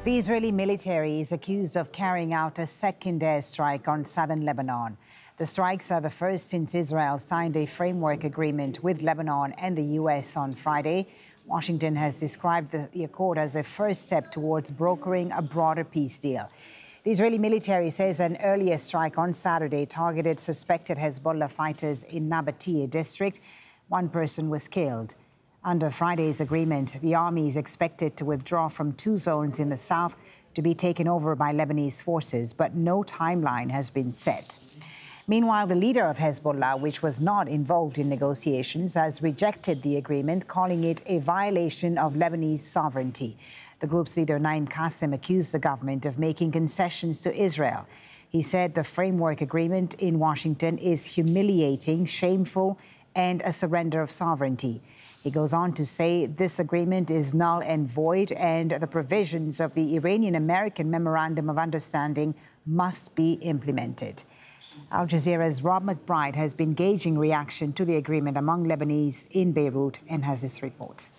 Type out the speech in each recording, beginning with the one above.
The Israeli military is accused of carrying out a second airstrike on southern Lebanon. The strikes are the first since Israel signed a framework agreement with Lebanon and the U.S. on Friday. Washington has described the accord as a first step towards brokering a broader peace deal. The Israeli military says an earlier strike on Saturday targeted suspected Hezbollah fighters in Nabatea district. One person was killed. Under Friday's agreement, the army is expected to withdraw from two zones in the south to be taken over by Lebanese forces, but no timeline has been set. Meanwhile, the leader of Hezbollah, which was not involved in negotiations, has rejected the agreement, calling it a violation of Lebanese sovereignty. The group's leader, Naim Qassem, accused the government of making concessions to Israel. He said the framework agreement in Washington is humiliating, shameful, and a surrender of sovereignty. He goes on to say this agreement is null and void and the provisions of the Iranian-American Memorandum of Understanding must be implemented. Al Jazeera's Rob McBride has been gauging reaction to the agreement among Lebanese in Beirut and has this report.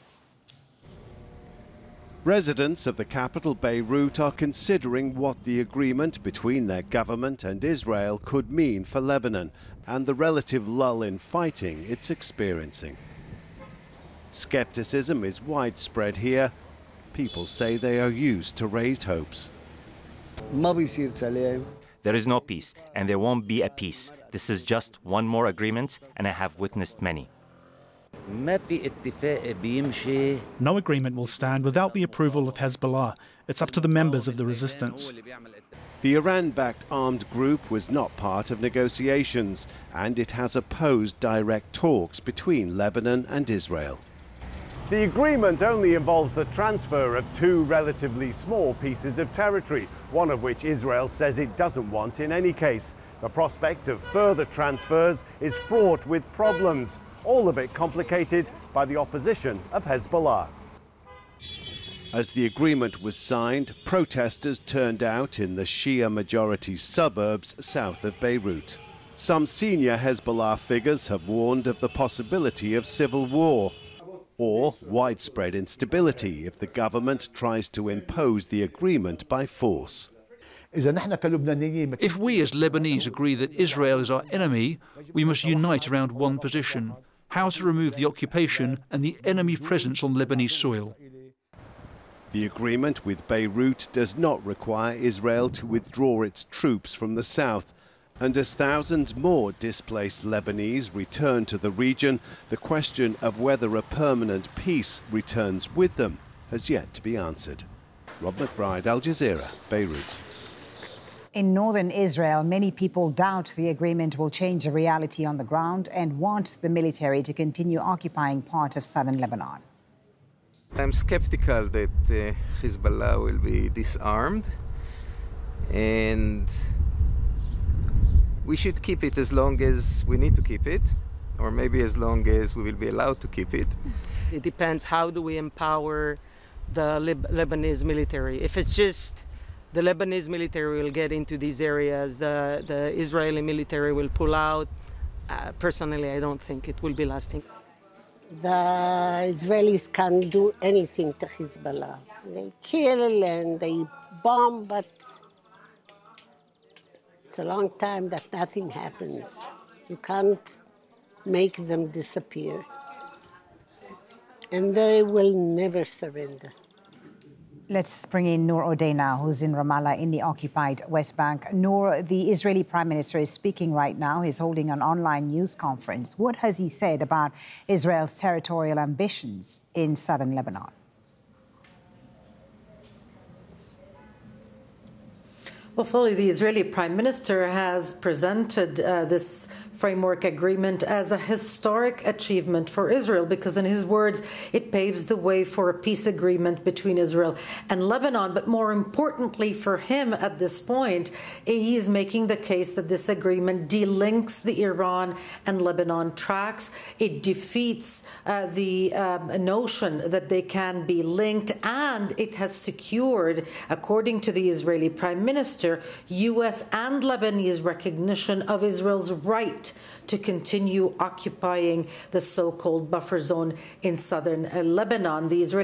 Residents of the capital, Beirut, are considering what the agreement between their government and Israel could mean for Lebanon and the relative lull in fighting it's experiencing. Skepticism is widespread here. People say they are used to raised hopes. There is no peace, and there won't be a peace. This is just one more agreement, and I have witnessed many. No agreement will stand without the approval of Hezbollah. It's up to the members of the resistance. The Iran-backed armed group was not part of negotiations, and it has opposed direct talks between Lebanon and Israel. The agreement only involves the transfer of two relatively small pieces of territory, one of which Israel says it doesn't want in any case. The prospect of further transfers is fraught with problems, all of it complicated by the opposition of Hezbollah. As the agreement was signed, protesters turned out in the Shia-majority suburbs south of Beirut. Some senior Hezbollah figures have warned of the possibility of civil war or widespread instability if the government tries to impose the agreement by force. If we as Lebanese agree that Israel is our enemy, we must unite around one position: how to remove the occupation and the enemy presence on Lebanese soil. The agreement with Beirut does not require Israel to withdraw its troops from the south. And as thousands more displaced Lebanese return to the region, the question of whether a permanent peace returns with them has yet to be answered. Rob McBride, Al Jazeera, Beirut. In northern Israel, many people doubt the agreement will change the reality on the ground and want the military to continue occupying part of southern Lebanon. I'm skeptical that Hezbollah will be disarmed, and we should keep it as long as we need to keep it, or maybe as long as we will be allowed to keep it. It depends how do we empower the Lebanese military. If it's just the Lebanese military will get into these areas, the Israeli military will pull out. Personally, I don't think it will be lasting. The Israelis can't do anything to Hezbollah. They kill and they bomb, but it's a long time that nothing happens. You can't make them disappear. And they will never surrender. Let's bring in Noor O'Day now, who's in Ramallah in the occupied West Bank. Noor, the Israeli Prime Minister is speaking right now. He's holding an online news conference. What has he said about Israel's territorial ambitions in southern Lebanon? Well, Foley, the Israeli Prime Minister has presented this framework agreement as a historic achievement for Israel because, in his words, it paves the way for a peace agreement between Israel and Lebanon. But more importantly for him at this point, he's making the case that this agreement delinks the Iran and Lebanon tracks. It defeats the notion that they can be linked, and it has secured, according to the Israeli Prime Minister, U.S. and Lebanese recognition of Israel's right to continue occupying the so-called buffer zone in southern Lebanon. The Israeli